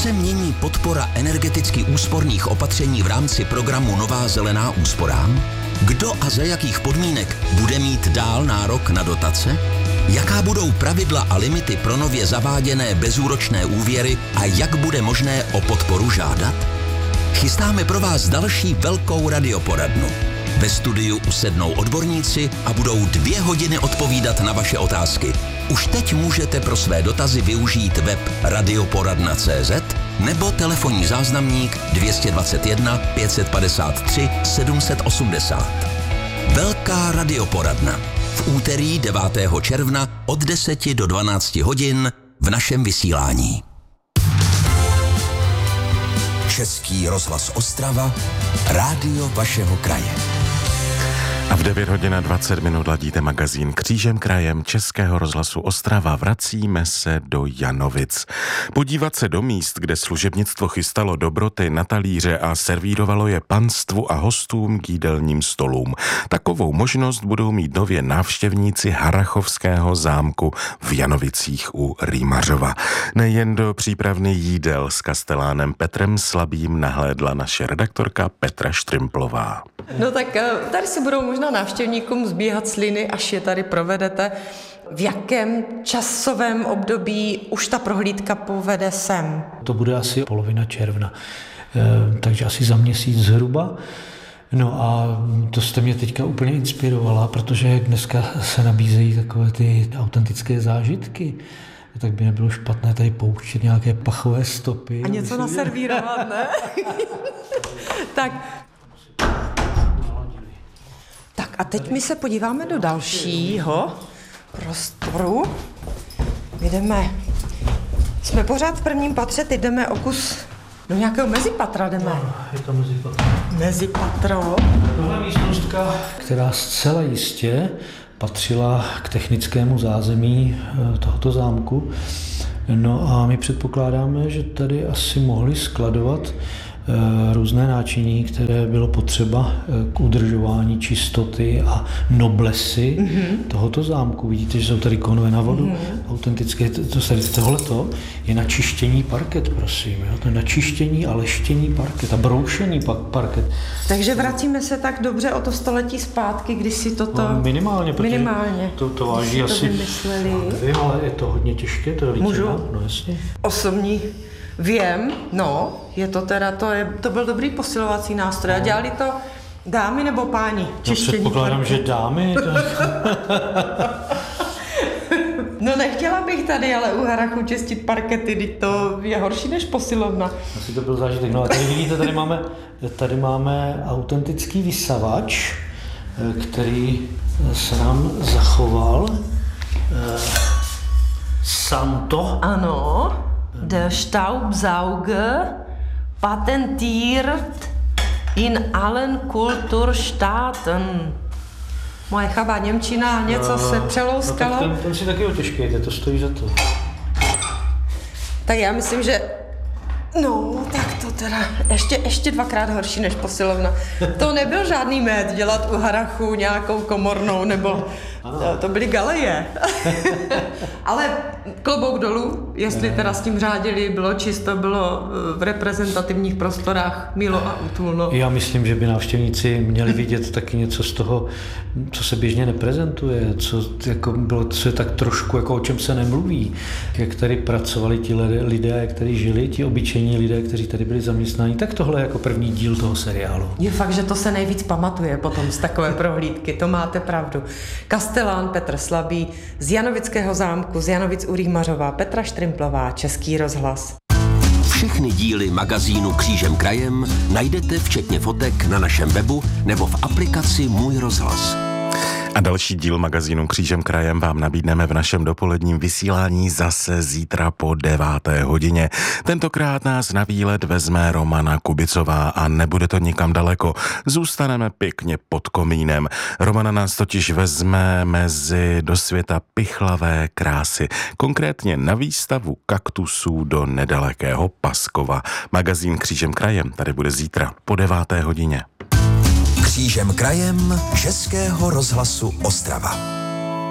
se mění podpora energeticky úsporných opatření v rámci programu Nová zelená úsporám? Kdo a za jakých podmínek bude mít dál nárok na dotace? Jaká budou pravidla a limity pro nově zaváděné bezúročné úvěry a jak bude možné o podporu žádat? Chystáme pro vás další velkou radioporadnu. Ve studiu usednou odborníci a budou 2 hodiny odpovídat na vaše otázky. Už teď můžete pro své dotazy využít web radioporadna.cz nebo telefonní záznamník 221 553 780. Velká radioporadna. V úterý 9. června od 10 do 12 hodin v našem vysílání. Český rozhlas Ostrava, rádio vašeho kraje. A v 9 hodin a 20 minut ladíte magazín Křížem krajem Českého rozhlasu Ostrava. Vracíme se do Janovic. Podívat se do míst, kde služebnictvo chystalo dobroty na talíře a servírovalo je panstvu a hostům k jídelním stolům. Takovou možnost budou mít nově návštěvníci Harrachovského zámku v Janovicích u Rýmařova. Nejen do přípravných jídel s kastelánem Petrem Slabým nahlédla naše redaktorka Petra Štrimplová. No tak tady si budou možná návštěvníkům zbíhat sliny, až je tady provedete. V jakém časovém období už ta prohlídka povede sem? To bude asi polovina června, takže asi za měsíc zhruba. No a to jste mě teďka úplně inspirovala, protože dneska se nabízejí takové ty autentické zážitky, tak by nebylo špatné tady pouštět nějaké pachové stopy. A něco naservírovat, ne? Tak a teď my se podíváme do dalšího prostoru. Jsme pořád v prvním patře, teď jdeme o kus do nějakého mezipatra jdeme. No, je to mezipatro. Mezipatro. Tohle místnostka, která zcela jistě patřila k technickému zázemí tohoto zámku. No a my předpokládáme, že tady asi mohli skladovat různé náčiní, které bylo potřeba k udržování čistoty a noblesy tohoto zámku. Vidíte, že jsou tady konve na vodu, autentické. Tohleto je na čištění parket, prosím. Jo? To je na čištění a leštění parket a broušení parket. Takže vracíme se tak dobře o to století zpátky, když si toto... No, minimálně. To váží asi... Nevím, ale je to hodně těžké, to je líčená. Můžu? No jasně. Osobní věm, no, je to teda, to byl dobrý posilovací nástroj. A dělali to dámy nebo páni? No, předpokládám, že dámy. No nechtěla bych tady, ale u Harrachu čistit parkety, teď to je horší než posilovna. Asi to byl zážitek. No a tady vidíte, tady máme autentický vysavač, který se nám zachoval. Santo. Ano. Der Staubsauger patentiert in allen Kulturstaaten. Moje chabá němčina něco se přelouskalo. No, ten si taky otěžkejte, to stojí za to. Tak já myslím, že... No, tak to teda ještě 2krát horší než posilovna. To nebyl žádný med dělat u Harrachu nějakou komornou, nebo to byly galeje. Ale klobouk dolů, jestli teda s tím řádili, bylo čisto, bylo v reprezentativních prostorách milo a útulno. Já myslím, že by návštěvníci měli vidět taky něco z toho, co se běžně neprezentuje, co je tak trošku, jako o čem se nemluví, jak tady pracovali ti lidé, jak tady žili, ti obyčejní lidé, kteří tady byli zaměstnáni, tak tohle je jako první díl toho seriálu. Je fakt, že to se nejvíc pamatuje potom z takové prohlídky, to máte pravdu. Kastelán Petr Slabý z Janovického zámku, z Janovic u Rýmařova, Petra Štrimplová, Český rozhlas. Všechny díly magazínu Křížem krajem najdete včetně fotek na našem webu nebo v aplikaci Můj rozhlas. A další díl magazínu Křížem krajem vám nabídneme v našem dopoledním vysílání zase zítra po 9. hodině. Tentokrát nás na výlet vezme Romana Kubicová a nebude to nikam daleko. Zůstaneme pěkně pod komínem. Romana nás totiž vezme do světa pichlavé krásy, konkrétně na výstavu kaktusů do nedalekého Paskova. Magazín Křížem krajem tady bude zítra po 9. hodině. Křížem krajem Českého rozhlasu Ostrava.